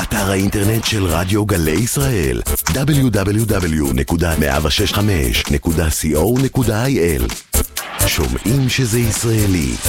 אתר האינטרנט של רדיו גלי ישראל www.106.5.co.il. שומעים שזה ישראלי.